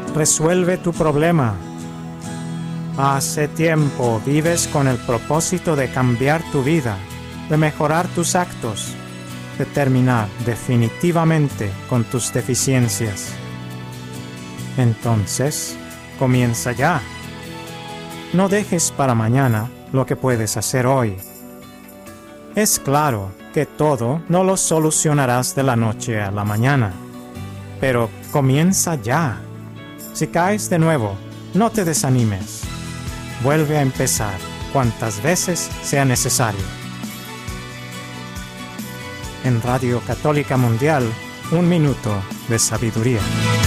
resuelve tu problema. Hace tiempo vives con el propósito de cambiar tu vida, de mejorar tus actos, de terminar definitivamente con tus deficiencias. Entonces, comienza ya. No dejes para mañana lo que puedes hacer hoy. Es claro que todo no lo solucionarás de la noche a la mañana, pero comienza ya. Si caes de nuevo, no te desanimes. Vuelve a empezar cuantas veces sea necesario. En Radio Católica Mundial, 1 minuto de sabiduría.